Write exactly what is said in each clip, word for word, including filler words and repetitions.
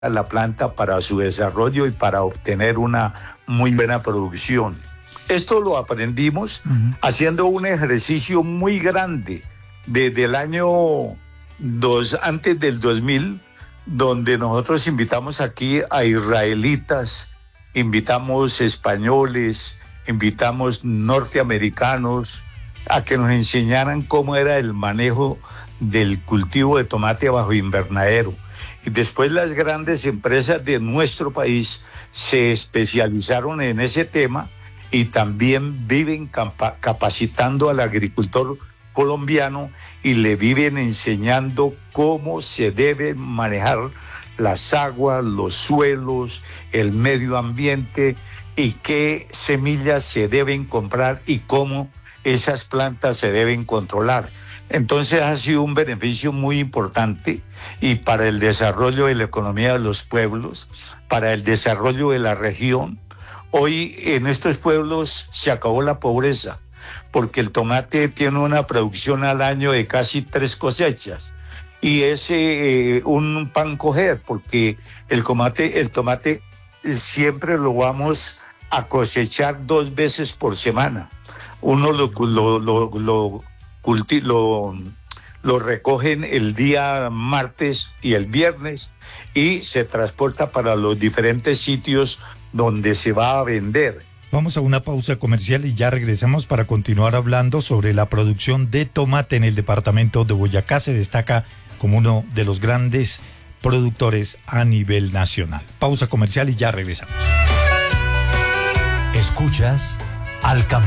la planta para su desarrollo y para obtener una muy buena producción. Esto lo aprendimos uh-huh. haciendo un ejercicio muy grande desde el año dos, antes del dos mil, donde nosotros invitamos aquí a israelitas, invitamos españoles, invitamos norteamericanos a que nos enseñaran cómo era el manejo del cultivo de tomate bajo invernadero. Y después las grandes empresas de nuestro país se especializaron en ese tema y también viven capa- capacitando al agricultor colombiano y le viven enseñando cómo se debe manejar las aguas, los suelos, el medio ambiente y qué semillas se deben comprar y cómo esas plantas se deben controlar. Entonces ha sido un beneficio muy importante y para el desarrollo de la economía de los pueblos, para el desarrollo de la región. Hoy en estos pueblos se acabó la pobreza porque el tomate tiene una producción al año de casi tres cosechas y es eh, un pan coger porque el tomate, el tomate siempre lo vamos a cosechar dos veces por semana. Uno lo, lo, lo, lo Culti- lo, lo recogen el día martes y el viernes y se transporta para los diferentes sitios donde se va a vender. Vamos a una pausa comercial y ya regresamos para continuar hablando sobre la producción de tomate en el departamento de Boyacá. Se destaca como uno de los grandes productores a nivel nacional. Pausa comercial y ya regresamos. Escuchas Al Campo.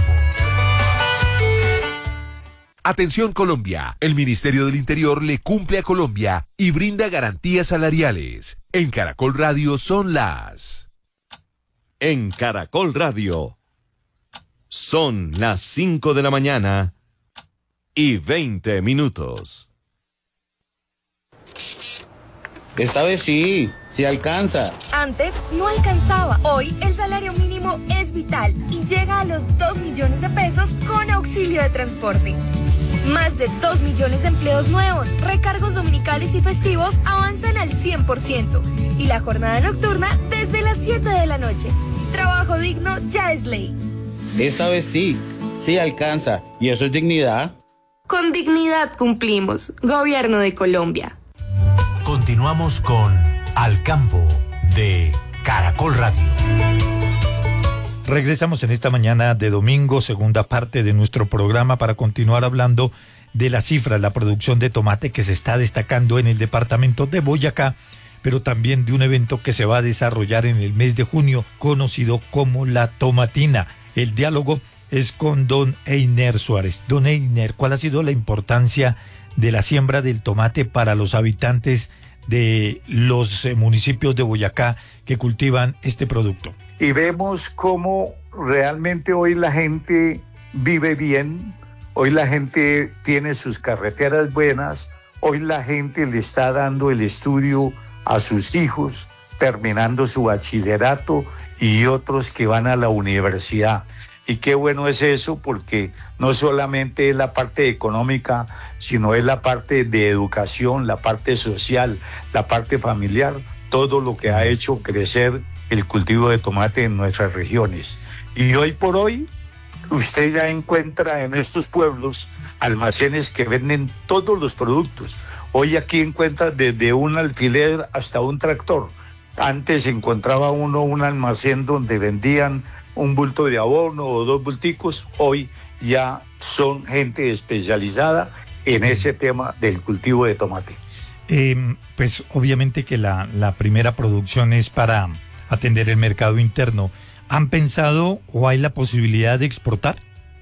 Atención Colombia, el Ministerio del Interior le cumple a Colombia y brinda garantías salariales. En Caracol Radio son las... En Caracol Radio son las cinco de la mañana y veinte minutos. Esta vez sí, sí alcanza. Antes no alcanzaba. Hoy el salario mínimo es vital y llega a los dos millones de pesos con auxilio de transporte. Más de dos millones de empleos nuevos, recargos dominicales y festivos avanzan al cien por ciento y la jornada nocturna desde las siete de la noche. Trabajo digno ya es ley. Esta vez sí, sí alcanza. ¿Y eso es dignidad? Con dignidad cumplimos. Gobierno de Colombia. Continuamos con Al Campo de Caracol Radio. Regresamos en esta mañana de domingo, segunda parte de nuestro programa para continuar hablando de la cifra, la producción de tomate que se está destacando en el departamento de Boyacá, pero también de un evento que se va a desarrollar en el mes de junio, conocido como la Tomatina. El diálogo es con don Einer Suárez. Don Einer, ¿cuál ha sido la importancia de la siembra del tomate para los habitantes de los eh, municipios de Boyacá que cultivan este producto? Y vemos cómo realmente hoy la gente vive bien, hoy la gente tiene sus carreteras buenas, hoy la gente le está dando el estudio a sus hijos, terminando su bachillerato y otros que van a la universidad. Y qué bueno es eso, porque no solamente es la parte económica, sino es la parte de educación, la parte social, la parte familiar, todo lo que ha hecho crecer el cultivo de tomate en nuestras regiones. Y hoy por hoy, usted ya encuentra en estos pueblos almacenes que venden todos los productos. Hoy aquí encuentra desde un alfiler hasta un tractor. Antes encontraba uno un almacén donde vendían un bulto de abono o dos bulticos. Hoy ya son gente especializada en ese tema del cultivo de tomate. Eh, pues obviamente que la, la primera producción es para atender el mercado interno. ¿Han pensado o hay la posibilidad de exportar?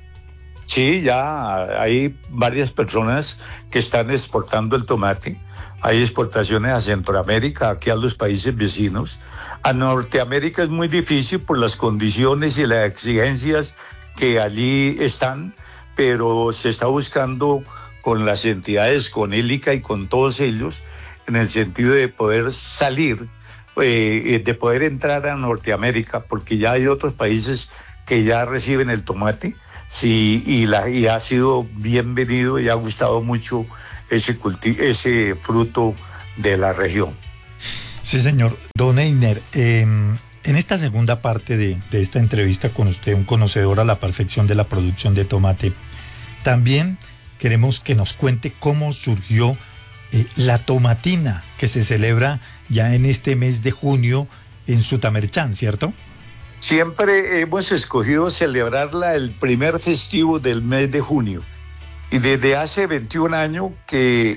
Sí, ya hay varias personas que están exportando el tomate. Hay exportaciones a Centroamérica, aquí a los países vecinos. A Norteamérica es muy difícil por las condiciones y las exigencias que allí están, pero se está buscando con las entidades, con Élica y con todos ellos, en el sentido de poder salir, eh, de poder entrar a Norteamérica, porque ya hay otros países que ya reciben el tomate, sí, y, la, y ha sido bienvenido y ha gustado mucho ese, culti- ese fruto de la región. Sí, señor. Don Einer, eh, en esta segunda parte de, de esta entrevista con usted, un conocedor a la perfección de la producción de tomate, también queremos que nos cuente cómo surgió eh, la tomatina, que se celebra ya en este mes de junio en Sutamerchán, ¿cierto? Siempre hemos escogido celebrarla el primer festivo del mes de junio. Y desde hace veintiún años que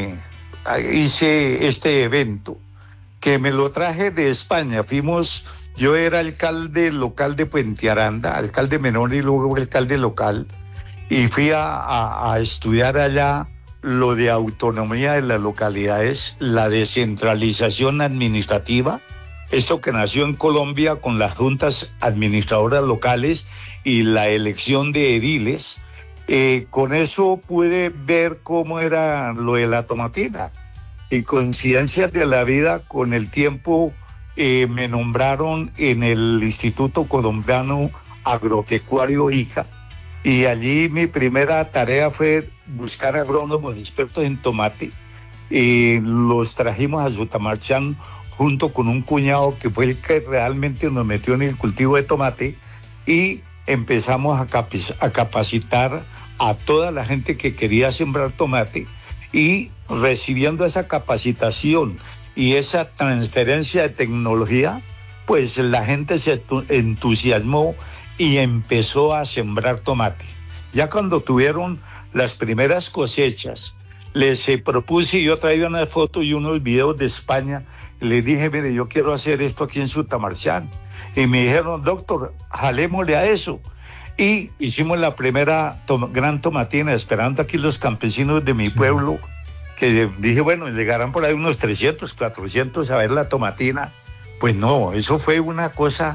eh, hice este evento, que me lo traje de España. Fuimos, yo era alcalde local de Puente Aranda, alcalde menor y luego alcalde local, y fui a, a, a estudiar allá lo de autonomía de las localidades, la descentralización administrativa, esto que nació en Colombia con las juntas administradoras locales y la elección de ediles. Eh, con eso pude ver cómo era lo de la tomatina. Y coincidencias de la vida, con el tiempo eh, me nombraron en el Instituto Colombiano Agropecuario I C A, y allí mi primera tarea fue buscar agrónomos expertos en tomate. Y los trajimos a Sutamarchán junto con un cuñado que fue el que realmente nos metió en el cultivo de tomate, y empezamos a, capi- a capacitar a toda la gente que quería sembrar tomate, y recibiendo esa capacitación y esa transferencia de tecnología, pues la gente se entusiasmó y empezó a sembrar tomate. Ya cuando tuvieron las primeras cosechas, les propuse, yo traía unas fotos y unos videos de España, les dije, mire, yo quiero hacer esto aquí en Sutamarchán. Y me dijeron, doctor, jalémosle a eso. Y hicimos la primera tom- gran tomatina, esperando aquí los campesinos de mi pueblo, que dije, bueno, llegarán por ahí unos trescientos, cuatrocientos a ver la tomatina. Pues no, eso fue una cosa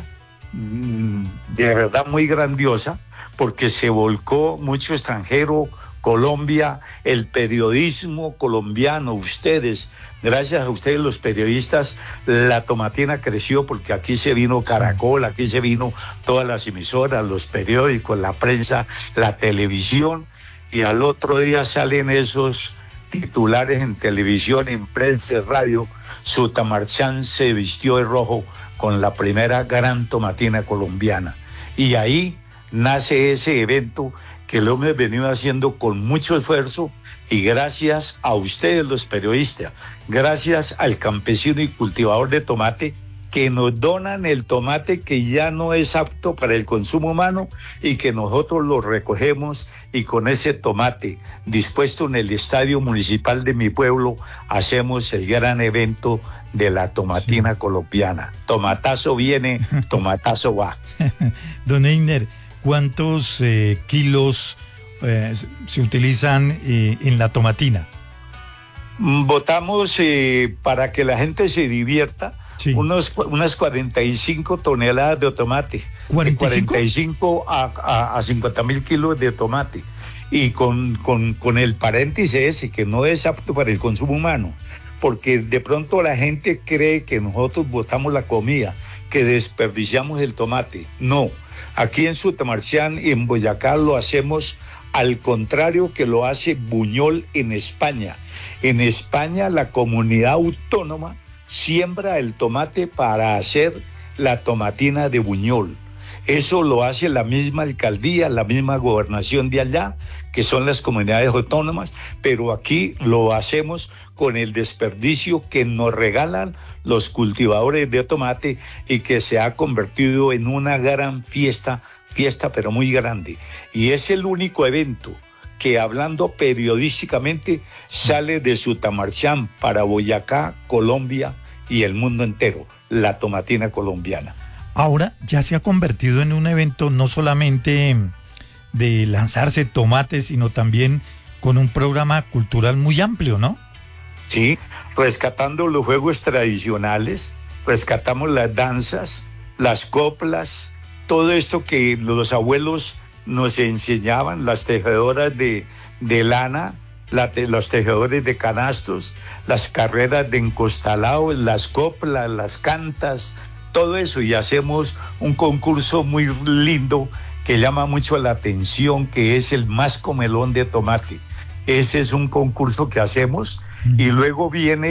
mmm, de verdad muy grandiosa, porque se volcó mucho extranjero, Colombia, el periodismo colombiano, ustedes, gracias a ustedes los periodistas, la tomatina creció, porque aquí se vino Caracol, aquí se vino todas las emisoras, los periódicos, la prensa, la televisión, y al otro día salen esos titulares en televisión, en prensa, en radio. Sutamarchán se vistió de rojo con la primera gran tomatina colombiana, y ahí nace ese evento que lo hemos venido haciendo con mucho esfuerzo, y gracias a ustedes los periodistas, gracias al campesino y cultivador de tomate, que nos donan el tomate que ya no es apto para el consumo humano, y que nosotros lo recogemos, y con ese tomate dispuesto en el estadio municipal de mi pueblo hacemos el gran evento de la tomatina sí. colombiana. Tomatazo viene, tomatazo va. Don Einer, ¿cuántos eh, kilos eh, se utilizan eh, en la tomatina? Votamos eh, para que la gente se divierta, sí. unos, unas cuarenta y cinco toneladas de tomate. ¿cuarenta y cinco? cuarenta y cinco a, a, a cincuenta mil kilos de tomate. Y con, con, con el paréntesis ese, que no es apto para el consumo humano, porque de pronto la gente cree que nosotros botamos la comida, que desperdiciamos el tomate. No. Aquí en Sutamarchán y en Boyacá lo hacemos al contrario que lo hace Buñol en España. En España la comunidad autónoma siembra el tomate para hacer la tomatina de Buñol. Eso lo hace la misma alcaldía, la misma gobernación de allá, que son las comunidades autónomas, pero aquí lo hacemos con el desperdicio que nos regalan los cultivadores de tomate, y que se ha convertido en una gran fiesta, fiesta pero muy grande. Y es el único evento que, hablando periodísticamente, sale de Sutamarchán para Boyacá, Colombia y el mundo entero, la tomatina colombiana. Ahora ya se ha convertido en un evento no solamente de lanzarse tomates, sino también con un programa cultural muy amplio, ¿no? Sí, rescatando los juegos tradicionales, rescatamos las danzas, las coplas, todo esto que los abuelos nos enseñaban, las tejedoras de, de lana, la te, los tejedores de canastos, las carreras de encostalado, las coplas, las cantas, todo eso, y hacemos un concurso muy lindo que llama mucho la atención, que es el más comelón de tomate. Ese es un concurso que hacemos, y luego viene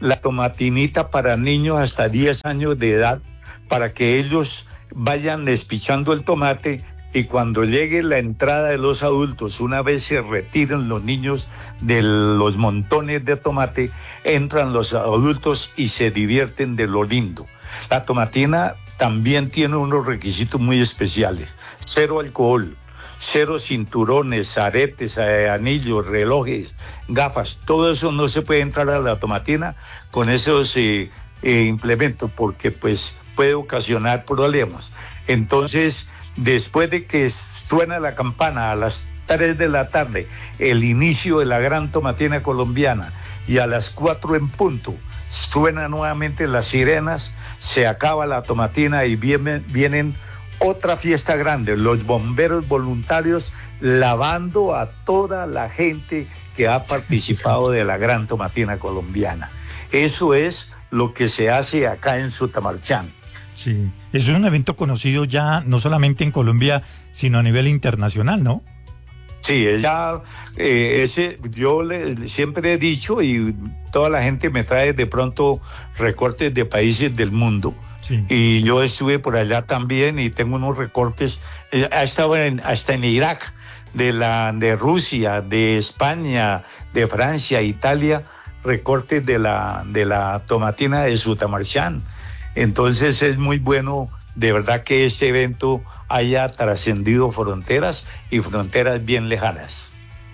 la tomatinita para niños hasta diez años de edad, para que ellos vayan despichando el tomate y cuando llegue la entrada de los adultos, una vez se retiren los niños de los montones de tomate, entran los adultos y se divierten de lo lindo. La tomatina también tiene unos requisitos muy especiales: cero alcohol, cero cinturones, aretes, anillos, relojes, gafas. Todo eso no se puede entrar a la tomatina con esos eh, eh, implementos, porque pues puede ocasionar problemas. Entonces, después de que suena la campana a las tres de la tarde, el inicio de la gran tomatina colombiana, y a las cuatro en punto suenan nuevamente las sirenas, se acaba la tomatina y vienen, vienen otra fiesta grande, los bomberos voluntarios lavando a toda la gente que ha participado de la gran tomatina colombiana. Eso es lo que se hace acá en Sutamarchán. Sí, es un evento conocido ya no solamente en Colombia, sino a nivel internacional, ¿no? Sí, ya eh, ese, yo le, siempre he dicho, y toda la gente me trae de pronto recortes de países del mundo. Sí. Y yo estuve por allá también y tengo unos recortes, eh, ha estado en, hasta en Irak, de, la, de Rusia, de España, de Francia, Italia, recortes de la, de la tomatina de Sutamarchán. Entonces es muy bueno, de verdad, que este evento haya trascendido fronteras y fronteras bien lejanas.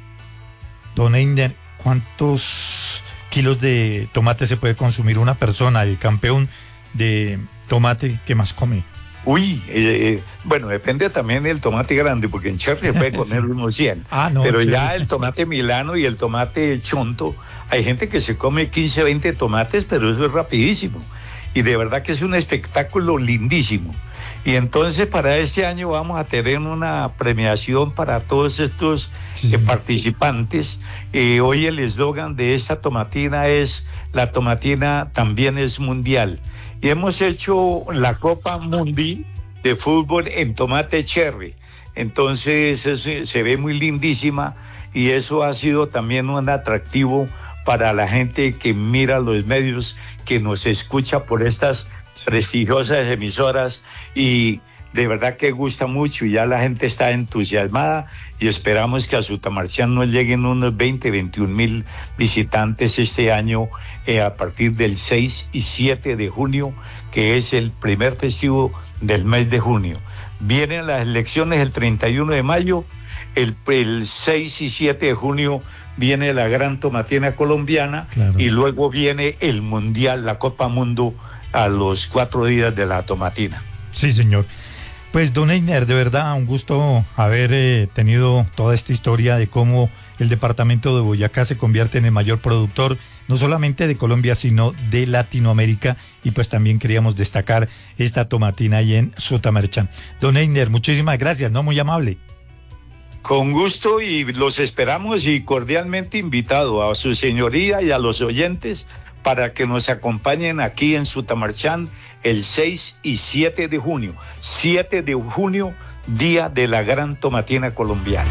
Don Einer, ¿cuántos kilos de tomate se puede consumir una persona, el campeón de tomate que más come? Uy, eh, bueno, depende también del tomate grande, porque en cherry se puede comer sí. unos cien. Ah, no, pero cherry. Ya el tomate milano y el tomate chonto, hay gente que se come quince, veinte tomates, pero eso es rapidísimo. Y de verdad que es un espectáculo lindísimo. Y entonces para este año vamos a tener una premiación para todos estos sí. eh, participantes. Eh, hoy el eslogan de esta tomatina es: la tomatina también es mundial. Y hemos hecho la Copa Mundi de fútbol en tomate cherry. Entonces eso se ve muy lindísima y eso ha sido también un atractivo para la gente que mira los medios, que nos escucha por estas prestigiosas emisoras, y de verdad que gusta mucho y ya la gente está entusiasmada y esperamos que a Sutamarchán nos lleguen unos veinte, veintiún mil visitantes este año eh, a partir del seis y siete de junio, que es el primer festivo del mes de junio. Vienen las elecciones el treinta y uno de mayo, el, el seis y siete de junio viene la gran tomatina colombiana, claro. Y luego viene el mundial, la Copa Mundo, a los cuatro días de la tomatina. Sí, señor. Pues, don Einer, de verdad, un gusto haber eh, tenido toda esta historia de cómo el departamento de Boyacá se convierte en el mayor productor, no solamente de Colombia, sino de Latinoamérica, y pues también queríamos destacar esta tomatina ahí en Sutamarchán. Don Einer, muchísimas gracias, ¿no? Muy amable. Con gusto, y los esperamos y cordialmente invitado a su señoría y a los oyentes para que nos acompañen aquí en Sutamarchán el seis y siete de junio. siete de junio, día de la gran tomatina colombiana.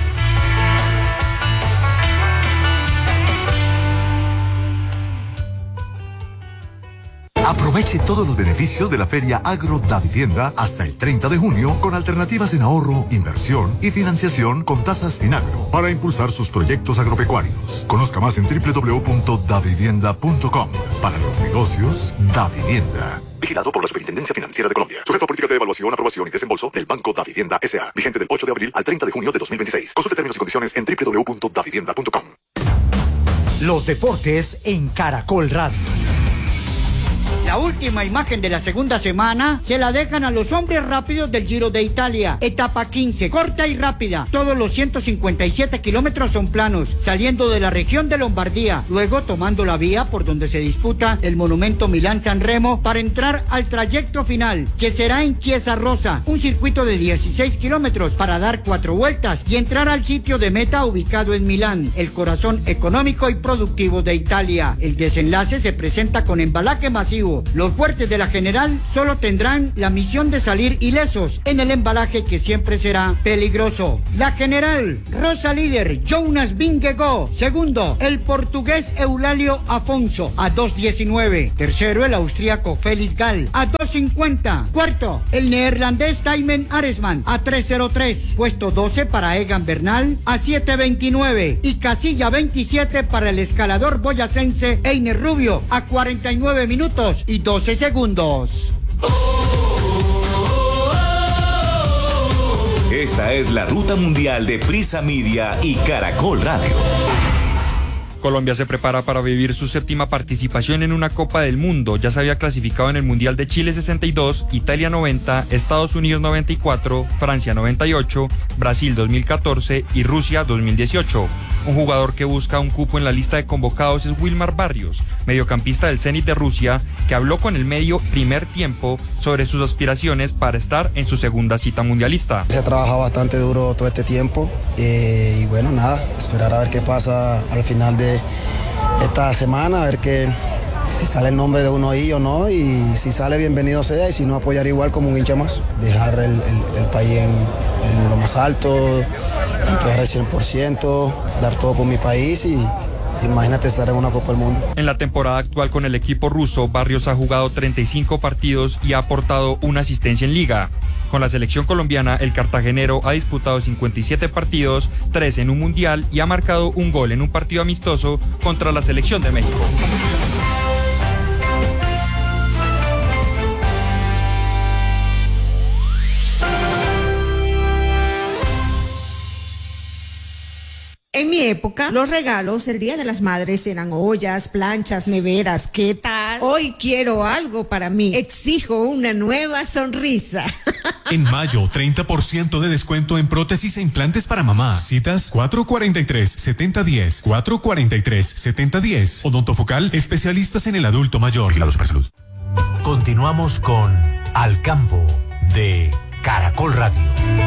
Aproveche todos los beneficios de la Feria Agro Da Vivienda hasta el treinta de junio con alternativas en ahorro, inversión y financiación con tasas Finagro para impulsar sus proyectos agropecuarios. Conozca más en doble u doble u doble u punto da vivienda punto com. Para los negocios, Da Vivienda. Vigilado por la Superintendencia Financiera de Colombia. Sujeto a política de evaluación, aprobación y desembolso del Banco Da Vivienda S A. Vigente del ocho de abril al treinta de junio de dos mil veintiséis. Consulte términos y condiciones en doble u doble u doble u punto da vivienda punto com. Los deportes en Caracol Radio. La última imagen de la segunda semana se la dejan a los hombres rápidos del Giro de Italia. Etapa quince, corta y rápida. Todos los ciento cincuenta y siete kilómetros son planos, saliendo de la región de Lombardía, luego tomando la vía por donde se disputa el monumento Milán-San Remo para entrar al trayecto final, que será en Chiesa Rosa, un circuito de dieciséis kilómetros para dar cuatro vueltas y entrar al sitio de meta ubicado en Milán, el corazón económico y productivo de Italia. El desenlace se presenta con embalaje masivo embargo, los fuertes de la General solo tendrán la misión de salir ilesos en el embalaje que siempre será peligroso. La General, Rosa líder, Jonas Vingegaard. Segundo, el portugués Eulalio Afonso a dos diecinueve. Tercero, el austríaco Felix Gall a dos cincuenta. Cuarto, el neerlandés Tijmen Aresman a tres cero tres. Puesto doce para Egan Bernal a siete veintinueve. Y casilla veintisiete para el escalador boyacense Einer Rubio a cuarenta y nueve minutos y doce segundos. Esta es la ruta mundial de Prisa Media y Caracol Radio. Colombia se prepara para vivir su séptima participación en una Copa del Mundo. Ya se había clasificado en el Mundial de Chile sesenta y dos, Italia noventa, Estados Unidos noventa y cuatro, Francia noventa y ocho, Brasil dos mil catorce y Rusia dos mil dieciocho. Un jugador que busca un cupo en la lista de convocados es Wilmar Barrios, mediocampista del Zenit de Rusia, que habló con el medio Primer Tiempo sobre sus aspiraciones para estar en su segunda cita mundialista. Se ha trabajado bastante duro todo este tiempo eh, y bueno, nada, esperar a ver qué pasa al final de esta semana, a ver que si sale el nombre de uno ahí o no, y si sale bienvenido sea, y si no apoyar igual como un hincha más, dejar el, el, el país en, en lo más alto, entregar el cien por ciento, dar todo por mi país y imagínate estar en una Copa del Mundo. En la temporada actual con el equipo ruso, Barrios ha jugado treinta y cinco partidos y ha aportado una asistencia en liga. Con la selección colombiana, el cartagenero ha disputado cincuenta y siete partidos, tres en un mundial y ha marcado un gol en un partido amistoso contra la selección de México. En mi época, los regalos el Día de las Madres eran ollas, planchas, neveras. ¿Qué tal? Hoy quiero algo para mí. Exijo una nueva sonrisa. En mayo, treinta por ciento de descuento en prótesis e implantes para mamá. Citas cuatro cuatro tres, siete cero uno cero, cuatro cuatro tres, siete cero uno cero. Odontofocal, especialistas en el adulto mayor. Vigilado Supersalud. Continuamos con Al Campo de Caracol Radio.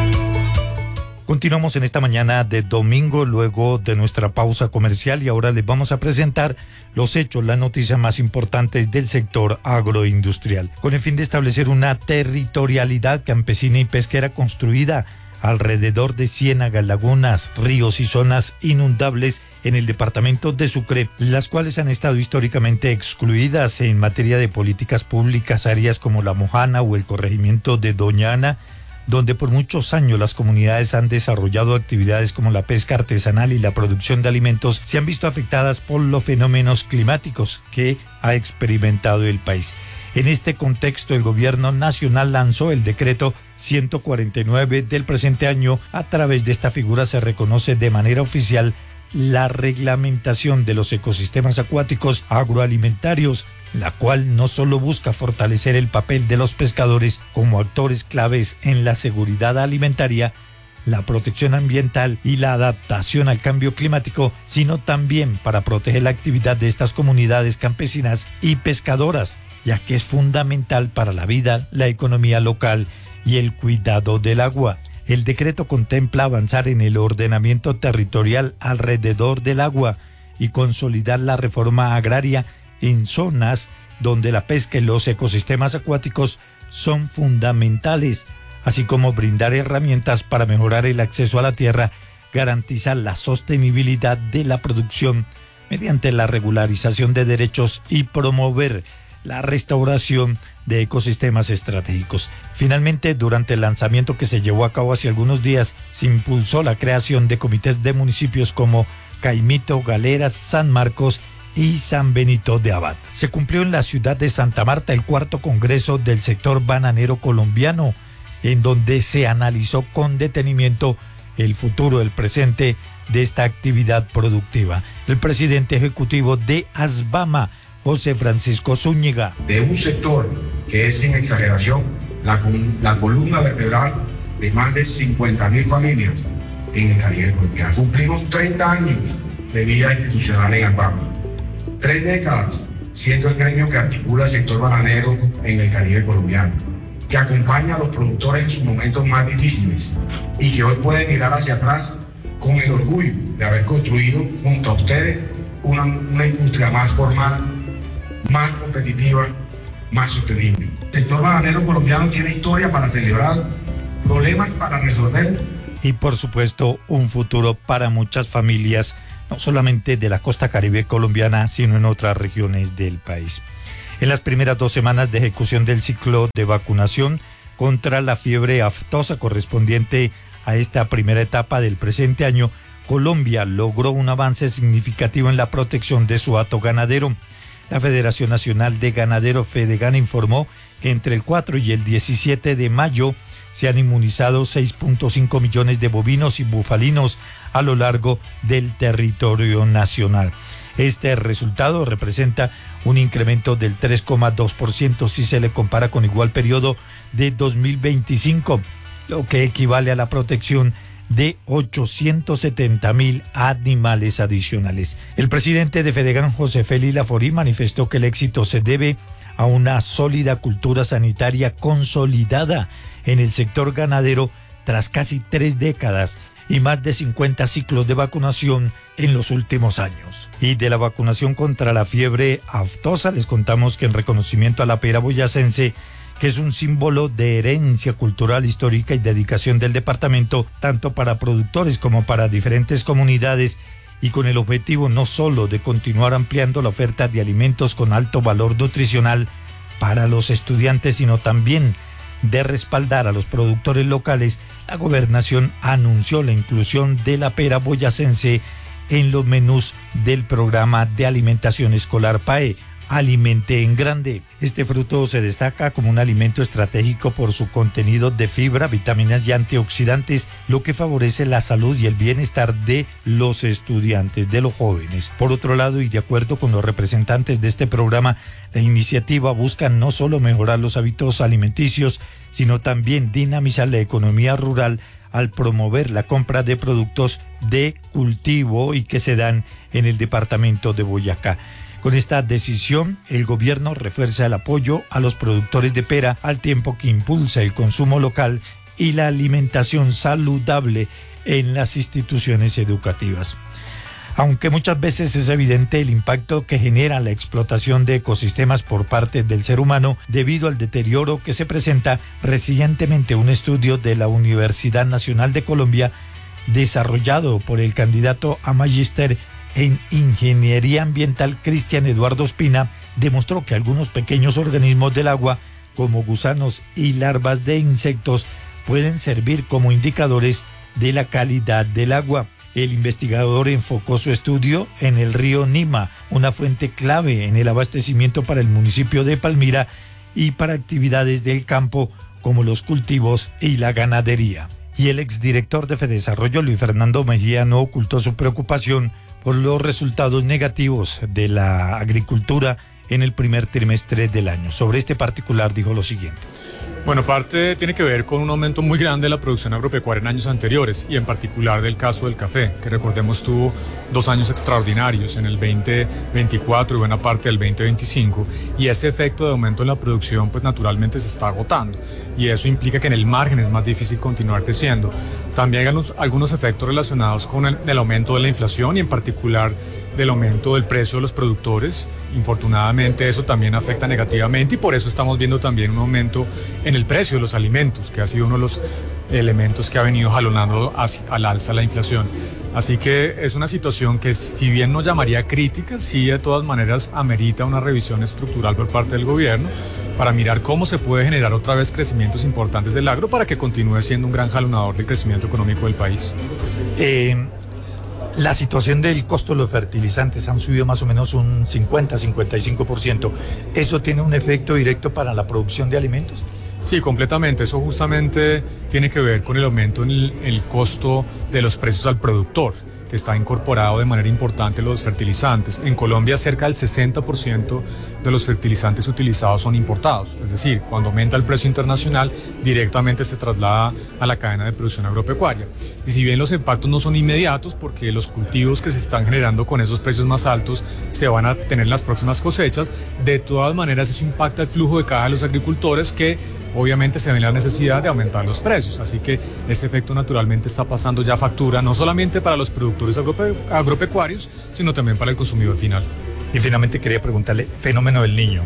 Continuamos en esta mañana de domingo luego de nuestra pausa comercial y ahora les vamos a presentar los hechos, las noticias más importantes del sector agroindustrial, con el fin de establecer una territorialidad campesina y pesquera construida alrededor de ciénagas, lagunas, ríos y zonas inundables en el departamento de Sucre, las cuales han estado históricamente excluidas en materia de políticas públicas, áreas como La Mojana o el corregimiento de Doña Ana, donde por muchos años las comunidades han desarrollado actividades como la pesca artesanal y la producción de alimentos, se han visto afectadas por los fenómenos climáticos que ha experimentado el país. En este contexto, el gobierno nacional lanzó el decreto ciento cuarenta y nueve del presente año. A través de esta figura se reconoce de manera oficial la reglamentación de los ecosistemas acuáticos agroalimentarios, la cual no solo busca fortalecer el papel de los pescadores como actores claves en la seguridad alimentaria, la protección ambiental y la adaptación al cambio climático, sino también para proteger la actividad de estas comunidades campesinas y pescadoras, ya que es fundamental para la vida, la economía local y el cuidado del agua. El decreto contempla avanzar en el ordenamiento territorial alrededor del agua y consolidar la reforma agraria en zonas donde la pesca y los ecosistemas acuáticos son fundamentales, así como brindar herramientas para mejorar el acceso a la tierra, garantizar la sostenibilidad de la producción mediante la regularización de derechos y promover la restauración de ecosistemas estratégicos. Finalmente, durante el lanzamiento que se llevó a cabo hace algunos días, se impulsó la creación de comités de municipios como Caimito, Galeras, San Marcos y San Benito de Abad. Se cumplió en la ciudad de Santa Marta el cuarto congreso del sector bananero colombiano, en donde se analizó con detenimiento el futuro, el presente de esta actividad productiva. El presidente ejecutivo de ASBAMA, José Francisco Zúñiga. De un sector que es, sin exageración, la, la columna vertebral de más de cincuenta mil familias en el Caribe colombiano. Cumplimos treinta años de vida institucional en ASBAMA. Tres décadas siendo el gremio que articula el sector bananero en el Caribe colombiano, que acompaña a los productores en sus momentos más difíciles y que hoy puede mirar hacia atrás con el orgullo de haber construido junto a ustedes una, una industria más formal, más competitiva más sostenible. El sector bananero colombiano tiene historia para celebrar, problemas para resolver. Y por supuesto, un futuro para muchas familias, no solamente de la costa caribe colombiana, sino en otras regiones del país. En las primeras dos semanas de ejecución del ciclo de vacunación contra la fiebre aftosa correspondiente a esta primera etapa del presente año, Colombia logró un avance significativo en la protección de su hato ganadero. La Federación Nacional de Ganaderos Fedegan informó que entre el cuatro y el diecisiete de mayo se han inmunizado seis punto cinco millones de bovinos y bufalinos a lo largo del territorio nacional. Este resultado representa un incremento del tres coma dos por ciento si se le compara con igual periodo de dos mil veinticinco, lo que equivale a la protección de ochocientos setenta mil animales adicionales. El presidente de Fedegan, José Félix Laforí, manifestó que el éxito se debe a una sólida cultura sanitaria consolidada en el sector ganadero tras casi tres décadas y más de cincuenta ciclos de vacunación en los últimos años. Y de la vacunación contra la fiebre aftosa les contamos que en reconocimiento a la pera boyacense, que es un símbolo de herencia cultural, histórica y dedicación del departamento, tanto para productores como para diferentes comunidades, y con el objetivo no solo de continuar ampliando la oferta de alimentos con alto valor nutricional para los estudiantes, sino también de respaldar a los productores locales, la gobernación anunció la inclusión de la pera boyacense en los menús del programa de alimentación escolar P A E, Alimente en Grande. Este fruto se destaca como un alimento estratégico por su contenido de fibra, vitaminas y antioxidantes, lo que favorece la salud y el bienestar de los estudiantes, de los jóvenes. Por otro lado, y de acuerdo con los representantes de este programa, la iniciativa busca no solo mejorar los hábitos alimenticios, sino también dinamizar la economía rural al promover la compra de productos de cultivo y que se dan en el departamento de Boyacá. Con esta decisión, el gobierno refuerza el apoyo a los productores de pera al tiempo que impulsa el consumo local y la alimentación saludable en las instituciones educativas. Aunque muchas veces es evidente el impacto que genera la explotación de ecosistemas por parte del ser humano debido al deterioro que se presenta, recientemente un estudio de la Universidad Nacional de Colombia desarrollado por el candidato a magíster en Ingeniería Ambiental Cristian Eduardo Ospina demostró que algunos pequeños organismos del agua, como gusanos y larvas de insectos, pueden servir como indicadores de la calidad del agua. El investigador enfocó su estudio en el río Nima, una fuente clave en el abastecimiento para el municipio de Palmira y para actividades del campo como los cultivos y la ganadería. Y el exdirector de Fedesarrollo, Luis Fernando Mejía, no ocultó su preocupación por los resultados negativos de la agricultura en el primer trimestre del año. Sobre este particular dijo lo siguiente. Bueno, parte tiene que ver con un aumento muy grande de la producción agropecuaria en años anteriores y en particular del caso del café, que recordemos tuvo dos años extraordinarios en el veinte veinticuatro y buena parte del veinte veinticinco, y ese efecto de aumento en la producción pues naturalmente se está agotando y eso implica que en el margen es más difícil continuar creciendo. También hay algunos, algunos efectos relacionados con el, el aumento de la inflación y en particular del aumento del precio de los productores. Infortunadamente eso también afecta negativamente y por eso estamos viendo también un aumento en el precio de los alimentos, que ha sido uno de los elementos que ha venido jalonando hacia, al alza la inflación. Así que es una situación que si bien no llamaría crítica, sí de todas maneras amerita una revisión estructural por parte del gobierno para mirar cómo se puede generar otra vez crecimientos importantes del agro para que continúe siendo un gran jalonador del crecimiento económico del país. Eh... La situación del costo de los fertilizantes han subido más o menos un cincuenta a cincuenta y cinco por ciento. ¿Eso tiene un efecto directo para la producción de alimentos? Sí, completamente. Eso justamente tiene que ver con el aumento en el, el costo de los precios al productor, que está incorporado de manera importante los fertilizantes. En Colombia cerca del sesenta por ciento de los fertilizantes utilizados son importados. Es decir, cuando aumenta el precio internacional, directamente se traslada a la cadena de producción agropecuaria. Y si bien los impactos no son inmediatos, porque los cultivos que se están generando con esos precios más altos se van a tener en las próximas cosechas, de todas maneras eso impacta el flujo de caja de los agricultores que obviamente se ve la necesidad de aumentar los precios, así que ese efecto naturalmente está pasando ya factura, no solamente para los productores agrope agropecuarios, sino también para el consumidor final. Y finalmente quería preguntarle, fenómeno del Niño.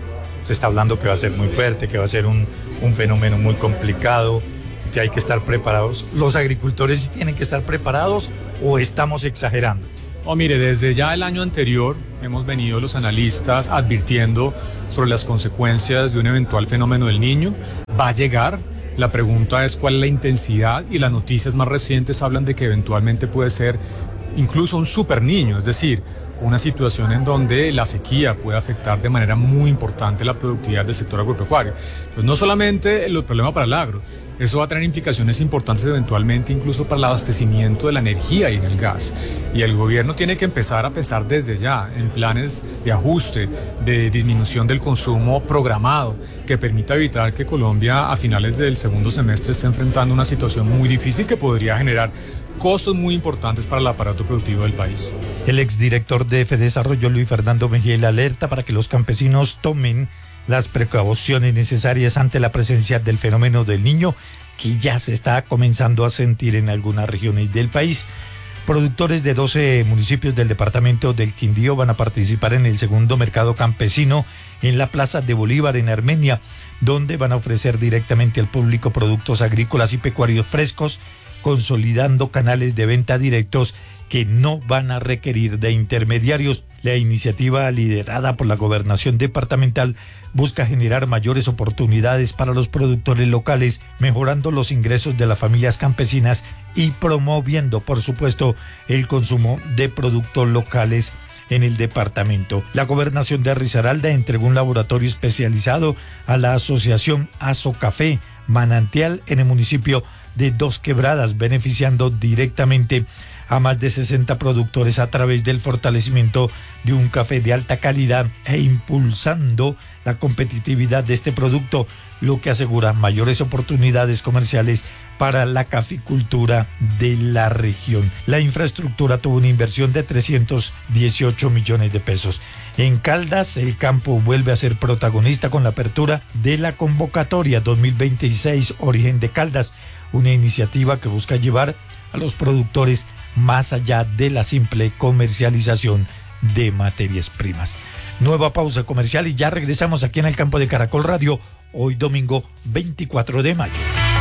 Se está hablando que va a ser muy fuerte, que va a ser un, un fenómeno muy complicado, que hay que estar preparados. ¿Los agricultores sí tienen que estar preparados o estamos exagerando? Oh, mire, desde ya el año anterior hemos venido los analistas advirtiendo sobre las consecuencias de un eventual fenómeno del Niño. Va a llegar. La pregunta es cuál es la intensidad, y las noticias más recientes hablan de que eventualmente puede ser incluso un super niño, es decir, una situación en donde la sequía puede afectar de manera muy importante la productividad del sector agropecuario. Pues no solamente el problema para el agro, eso va a tener implicaciones importantes eventualmente incluso para el abastecimiento de la energía y del gas. Y el gobierno tiene que empezar a pensar desde ya en planes de ajuste, de disminución del consumo programado, que permita evitar que Colombia a finales del segundo semestre esté enfrentando una situación muy difícil que podría generar costos muy importantes para el aparato productivo del país. El exdirector de Fedesarrollo, Luis Fernando Mejía, alerta para que los campesinos tomen las precauciones necesarias ante la presencia del fenómeno del Niño, que ya se está comenzando a sentir en algunas regiones del país. Productores de doce municipios del departamento del Quindío van a participar en el segundo mercado campesino en la Plaza de Bolívar en Armenia, donde van a ofrecer directamente al público productos agrícolas y pecuarios frescos, consolidando canales de venta directos que no van a requerir de intermediarios. La iniciativa, liderada por la Gobernación Departamental, busca generar mayores oportunidades para los productores locales, mejorando los ingresos de las familias campesinas y promoviendo, por supuesto, el consumo de productos locales en el departamento. La Gobernación de Risaralda entregó un laboratorio especializado a la asociación Azocafé Manantial en el municipio de Dos Quebradas, beneficiando directamente a más de sesenta productores a través del fortalecimiento de un café de alta calidad e impulsando la competitividad de este producto, lo que asegura mayores oportunidades comerciales para la caficultura de la región. La infraestructura tuvo una inversión de trescientos dieciocho millones de pesos. En Caldas, el campo vuelve a ser protagonista con la apertura de la convocatoria dos mil veintiséis Origen de Caldas, una iniciativa que busca llevar a los productores más allá de la simple comercialización de materias primas. Nueva pausa comercial y ya regresamos aquí en el campo de Caracol Radio, hoy domingo veinticuatro de mayo.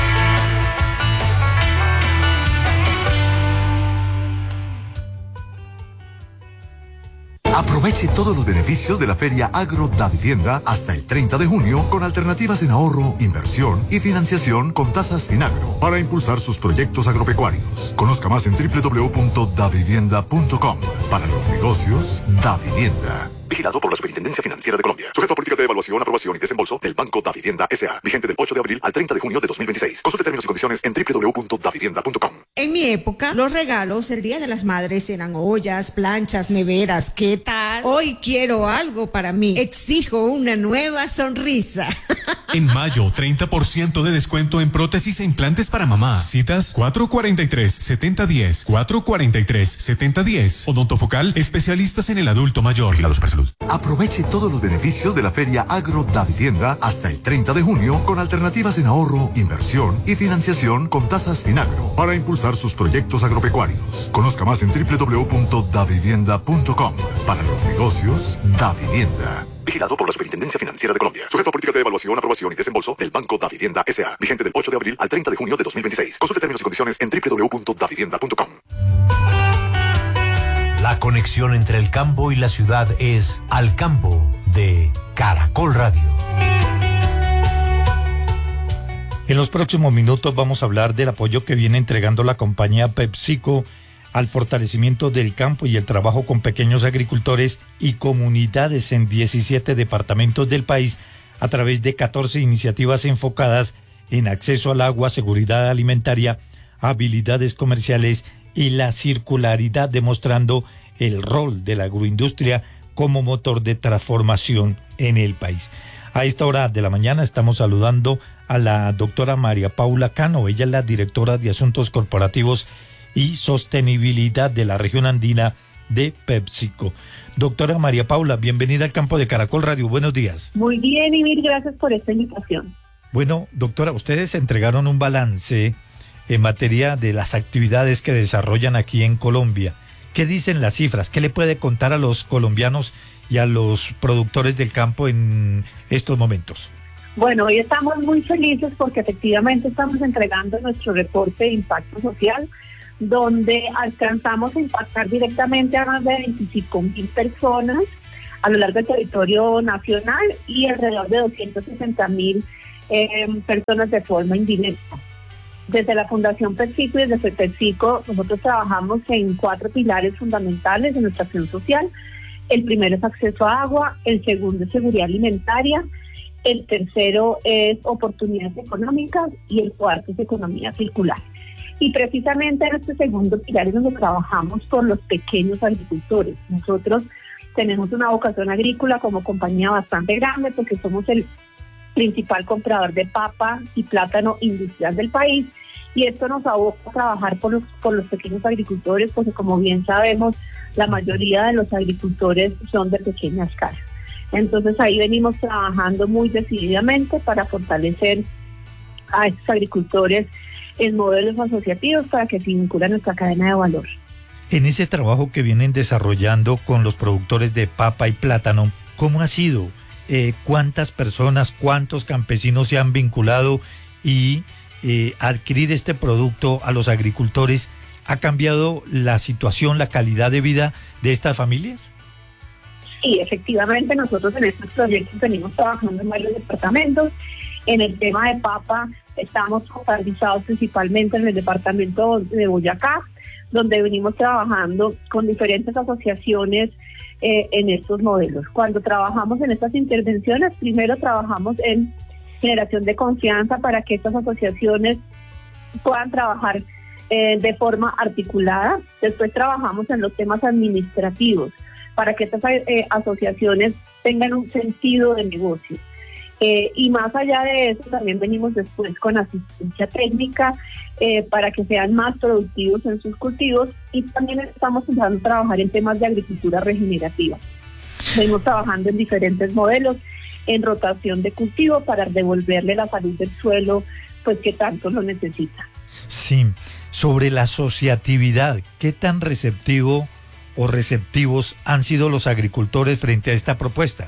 Aproveche todos los beneficios de la Feria Agro Davivienda hasta el treinta de junio con alternativas en ahorro, inversión y financiación con tasas Finagro para impulsar sus proyectos agropecuarios. Conozca más en doble u doble u doble u punto davivienda punto com. Para los negocios, Davivienda. Vigilado por la Superintendencia Financiera de Colombia. Sujeto a política de evaluación, aprobación y desembolso del Banco Davivienda S A. Vigente del ocho de abril al treinta de junio de dos mil veintiséis. Consulte términos y condiciones en doble u doble u doble u punto davivienda punto com. En mi época, los regalos el Día de las Madres eran ollas, planchas, neveras. ¿Qué tal? Hoy quiero algo para mí. Exijo una nueva sonrisa. En mayo, treinta por ciento de descuento en prótesis e implantes para mamá. Citas cuatro cuarenta y tres, setenta diez, cuatro cuarenta y tres, setenta diez. Odontofocal, especialistas en el adulto mayor. Vigilado Supersalud. Aproveche todos los beneficios de la Feria Agro Davivienda hasta el treinta de junio con alternativas en ahorro, inversión y financiación con tasas Finagro para impulsar sus proyectos agropecuarios. Conozca más en doble u doble u doble u punto davivienda punto com. Para los negocios, Davivienda. Vigilado por la Superintendencia Financiera de Colombia. Sujeto a política de evaluación, aprobación y desembolso del Banco Davivienda S A. Vigente del ocho de abril al treinta de junio de dos mil veintiséis. Consulte términos y condiciones en doble u doble u doble u punto davivienda punto com. La conexión entre el campo y la ciudad es Al Campo de Caracol Radio. En los próximos minutos vamos a hablar del apoyo que viene entregando la compañía PepsiCo al fortalecimiento del campo y el trabajo con pequeños agricultores y comunidades en diecisiete departamentos del país a través de catorce iniciativas enfocadas en acceso al agua, seguridad alimentaria, habilidades comerciales y la circularidad, demostrando el rol de la agroindustria como motor de transformación en el país. A esta hora de la mañana estamos saludando a la doctora María Paula Cano. Ella es la directora de Asuntos Corporativos y Sostenibilidad de la región andina de PepsiCo. Doctora María Paula, bienvenida al campo de Caracol Radio. Buenos días. Muy bien, y mil gracias por esta invitación. Bueno, doctora, ustedes entregaron un balance en materia de las actividades que desarrollan aquí en Colombia. ¿Qué dicen las cifras? ¿Qué le puede contar a los colombianos y a los productores del campo en estos momentos? Bueno, hoy estamos muy felices porque efectivamente estamos entregando nuestro reporte de impacto social, donde alcanzamos a impactar directamente a más de veinticinco mil personas a lo largo del territorio nacional y alrededor de doscientas sesenta mil eh, personas de forma indirecta. Desde la Fundación PepsiCo y desde PepsiCo nosotros trabajamos en cuatro pilares fundamentales de nuestra acción social. El primero es acceso a agua, el segundo es seguridad alimentaria, el tercero es oportunidades económicas y el cuarto es economía circular. Y precisamente en este segundo pilar es donde trabajamos con los pequeños agricultores. Nosotros tenemos una vocación agrícola como compañía bastante grande porque somos el principal comprador de papa y plátano industrial del país, y esto nos aboca a trabajar por los, por los pequeños agricultores, porque como bien sabemos, la mayoría de los agricultores son de pequeña escala. Entonces ahí venimos trabajando muy decididamente para fortalecer a estos agricultores en modelos asociativos para que se vinculen a nuestra cadena de valor. En ese trabajo que vienen desarrollando con los productores de papa y plátano, ¿cómo ha sido? Eh, ¿Cuántas personas, cuántos campesinos se han vinculado y eh, adquirir este producto a los agricultores ha cambiado la situación, la calidad de vida de estas familias? Sí, efectivamente, nosotros en estos proyectos venimos trabajando en varios departamentos. En el tema de papa estamos focalizados principalmente en el departamento de Boyacá, donde venimos trabajando con diferentes asociaciones eh, en estos modelos. Cuando trabajamos en estas intervenciones, primero trabajamos en generación de confianza para que estas asociaciones puedan trabajar eh, de forma articulada. Después trabajamos en los temas administrativos para que estas eh, asociaciones tengan un sentido de negocio. Eh, y más allá de eso, también venimos después con asistencia técnica eh, para que sean más productivos en sus cultivos, y también estamos empezando a trabajar en temas de agricultura regenerativa. Venimos trabajando en diferentes modelos, en rotación de cultivo para devolverle la salud del suelo, pues que tanto lo necesita. Sí, sobre la asociatividad, ¿qué tan receptivo o receptivos han sido los agricultores frente a esta propuesta?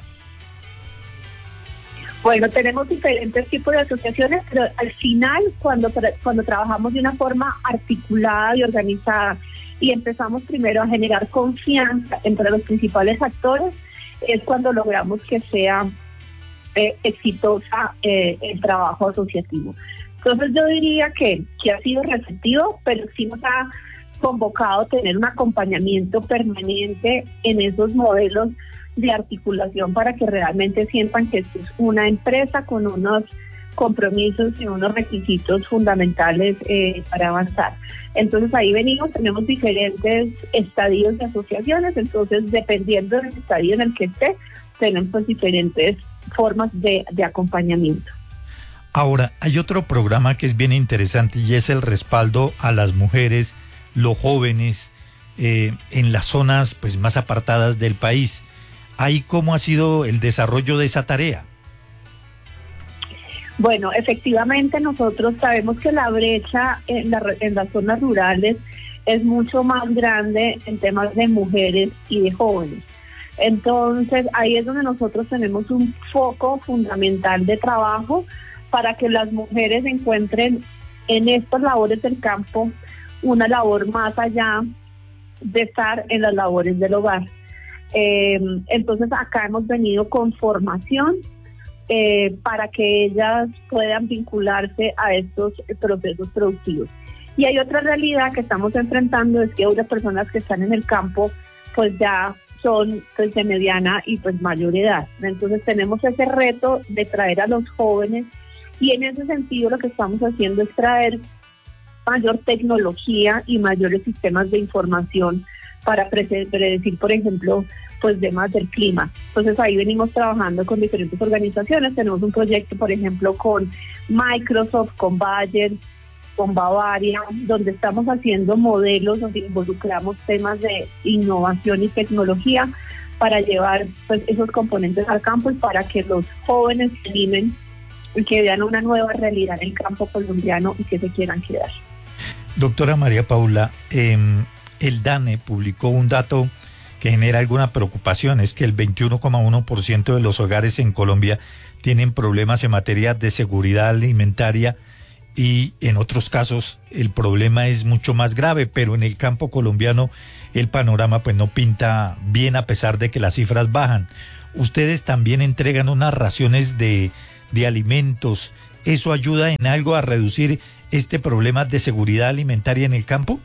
Bueno, tenemos diferentes tipos de asociaciones, pero al final, cuando, cuando trabajamos de una forma articulada y organizada y empezamos primero a generar confianza entre los principales actores, es cuando logramos que sea eh, exitosa eh, el trabajo asociativo. Entonces yo diría que, que ha sido receptivo, pero sí nos ha convocado a tener un acompañamiento permanente en esos modelos de articulación para que realmente sientan que esto es una empresa con unos compromisos y unos requisitos fundamentales eh, para avanzar. Entonces ahí venimos, tenemos diferentes estadios de asociaciones, entonces dependiendo del estadio en el que esté, tenemos pues diferentes formas de, de acompañamiento. Ahora, hay otro programa que es bien interesante y es el respaldo a las mujeres, los jóvenes, eh, en las zonas pues más apartadas del país. ¿Ahí cómo ha sido el desarrollo de esa tarea? Bueno, efectivamente nosotros sabemos que la brecha en, la, en las zonas rurales es mucho más grande en temas de mujeres y de jóvenes. Entonces ahí es donde nosotros tenemos un foco fundamental de trabajo para que las mujeres encuentren en estas labores del campo una labor más allá de estar en las labores del hogar. Eh, entonces acá hemos venido con formación eh, para que ellas puedan vincularse a estos procesos productivos. Y hay otra realidad que estamos enfrentando, es que las personas que están en el campo pues ya son pues, de mediana y pues mayor edad. Entonces tenemos ese reto de traer a los jóvenes, y en ese sentido lo que estamos haciendo es traer mayor tecnología y mayores sistemas de información para predecir, por ejemplo, pues temas del clima. Entonces ahí venimos trabajando con diferentes organizaciones. Tenemos un proyecto, por ejemplo, con Microsoft, con Bayer, con Bavaria, donde estamos haciendo modelos donde involucramos temas de innovación y tecnología para llevar pues esos componentes al campo y para que los jóvenes se animen y que vean una nueva realidad en el campo colombiano y que se quieran quedar. Doctora María Paula, eh, el DANE publicó un dato que genera alguna preocupación, es que el veintiuno coma uno por ciento de los hogares en Colombia tienen problemas en materia de seguridad alimentaria y en otros casos el problema es mucho más grave, pero en el campo colombiano el panorama pues no pinta bien a pesar de que las cifras bajan. Ustedes también entregan unas raciones de, de alimentos. ¿Eso ayuda en algo a reducir este problema de seguridad alimentaria en el campo?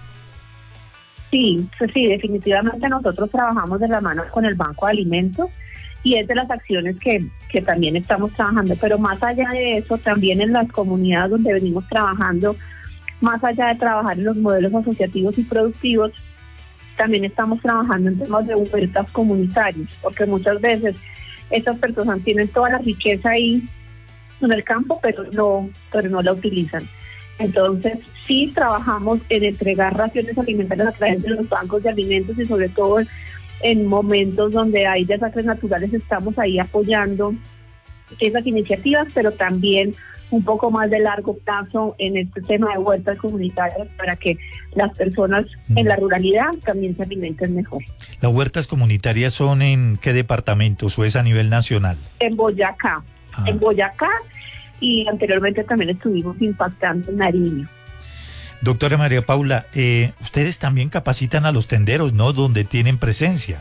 Sí, sí, definitivamente nosotros trabajamos de la mano con el Banco de Alimentos y es de las acciones que, que también estamos trabajando, pero más allá de eso, también en las comunidades donde venimos trabajando, más allá de trabajar en los modelos asociativos y productivos, también estamos trabajando en temas de huertas comunitarias, porque muchas veces estas personas tienen toda la riqueza ahí en el campo, pero no, pero no la utilizan. Entonces, sí trabajamos en entregar raciones alimentarias a través de los bancos de alimentos y sobre todo en momentos donde hay desastres naturales estamos ahí apoyando esas iniciativas, pero también un poco más de largo plazo en este tema de huertas comunitarias para que las personas en la ruralidad también se alimenten mejor. ¿Las huertas comunitarias son en qué departamentos o es a nivel nacional? En Boyacá, ah. en Boyacá y anteriormente también estuvimos impactando en Nariño. Doctora María Paula, eh, ustedes también capacitan a los tenderos, ¿no? Donde tienen presencia.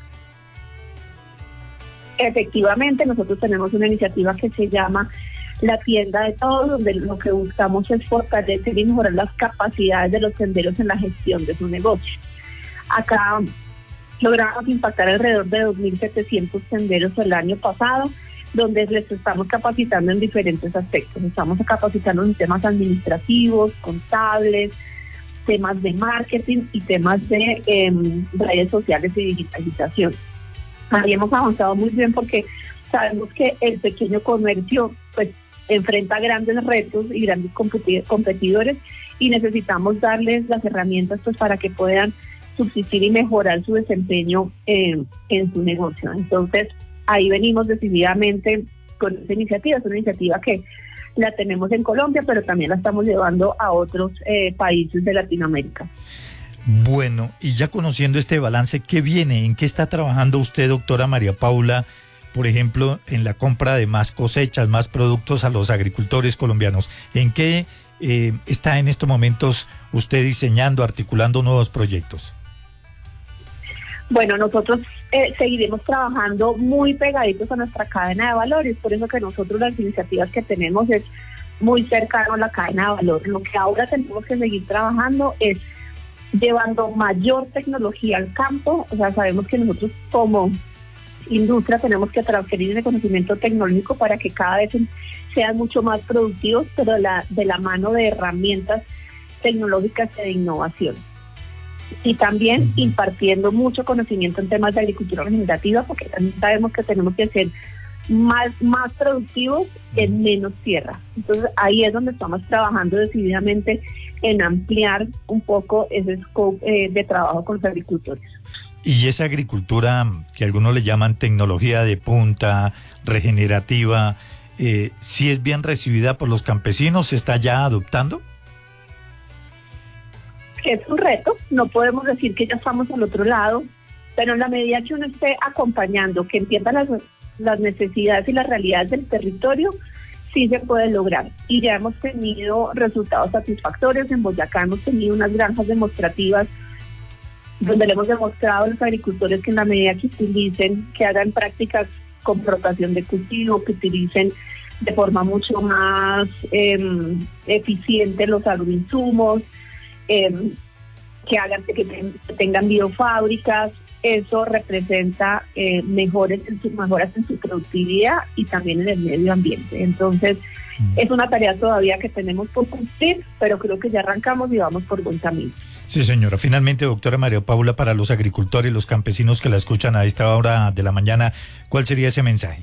Efectivamente, nosotros tenemos una iniciativa que se llama La Tienda de Todos, donde lo que buscamos es fortalecer y mejorar las capacidades de los tenderos en la gestión de su negocio. Acá logramos impactar alrededor de dos mil setecientos tenderos el año pasado, donde les estamos capacitando en diferentes aspectos. Estamos capacitando en temas administrativos, contables, temas de marketing y temas de eh, redes sociales y digitalización. Ahí hemos avanzado muy bien porque sabemos que el pequeño comercio pues enfrenta grandes retos y grandes competidores y necesitamos darles las herramientas pues para que puedan subsistir y mejorar su desempeño eh, en su negocio. Entonces, ahí venimos decididamente con esta iniciativa. Es una iniciativa que la tenemos en Colombia, pero también la estamos llevando a otros eh, países de Latinoamérica. Bueno, y ya conociendo este balance, ¿qué viene? ¿En qué está trabajando usted, doctora María Paula, por ejemplo, en la compra de más cosechas, más productos a los agricultores colombianos? ¿En qué eh, está en estos momentos usted diseñando, articulando nuevos proyectos? Bueno, nosotros eh, seguiremos trabajando muy pegaditos a nuestra cadena de valores, por eso que nosotros las iniciativas que tenemos es muy cercano a la cadena de valor. Lo que ahora tenemos que seguir trabajando es llevando mayor tecnología al campo. O sea, sabemos que nosotros como industria tenemos que transferir ese conocimiento tecnológico para que cada vez sean mucho más productivos, pero la, de la mano de herramientas tecnológicas y de innovación. Y también impartiendo mucho conocimiento en temas de agricultura regenerativa, porque también sabemos que tenemos que ser más, más productivos en menos tierra. Entonces ahí es donde estamos trabajando decididamente en ampliar un poco ese scope eh, de trabajo con los agricultores. Y esa agricultura que algunos le llaman tecnología de punta, regenerativa, eh, ¿sí es bien recibida por los campesinos? ¿Se está ya adoptando? Es un reto, no podemos decir que ya estamos al otro lado, pero en la medida que uno esté acompañando, que entienda las, las necesidades y las realidades del territorio, sí se puede lograr. Y ya hemos tenido resultados satisfactorios. En Boyacá hemos tenido unas granjas demostrativas donde le hemos demostrado a los agricultores que en la medida que utilicen, que hagan prácticas con rotación de cultivo, que utilicen de forma mucho más eh, eficiente los agroinsumos, Eh, que hagan que, ten, que tengan biofábricas, eso representa eh, mejores, mejoras en su productividad y también en el medio ambiente. Entonces, mm. es una tarea todavía que tenemos por cumplir, pero creo que ya arrancamos y vamos por buen camino. Sí, señora. Finalmente, doctora María Paula, para los agricultores, los campesinos que la escuchan a esta hora de la mañana, ¿cuál sería ese mensaje?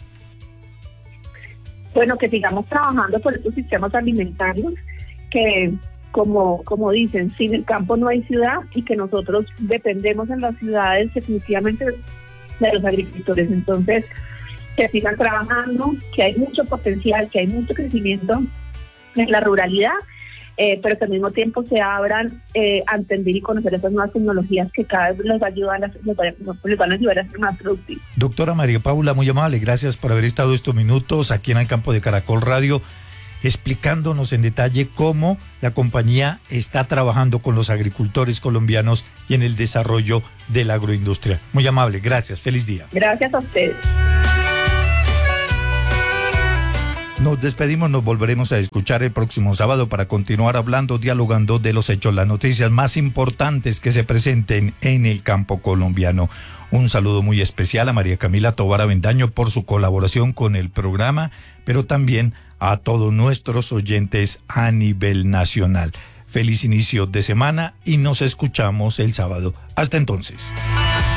Bueno, que sigamos trabajando por estos sistemas alimentarios que... Como, como dicen, sin el campo no hay ciudad y que nosotros dependemos en las ciudades definitivamente de los agricultores. Entonces, que sigan trabajando, que hay mucho potencial, que hay mucho crecimiento en la ruralidad eh, pero que al mismo tiempo se abran eh, a entender y conocer esas nuevas tecnologías que cada vez les ayudan a, les van, les van a ayudar a ser más productivos. Doctora María Paula, muy amable, gracias por haber estado estos minutos aquí en el campo de Caracol Radio, explicándonos en detalle cómo la compañía está trabajando con los agricultores colombianos y en el desarrollo de la agroindustria. Muy amable, gracias, feliz día. Gracias a ustedes. Nos despedimos, nos volveremos a escuchar el próximo sábado para continuar hablando, dialogando de los hechos, las noticias más importantes que se presenten en el campo colombiano. Un saludo muy especial a María Camila Tovar Avendaño por su colaboración con el programa, pero también a todos nuestros oyentes a nivel nacional. Feliz inicio de semana y nos escuchamos el sábado. Hasta entonces.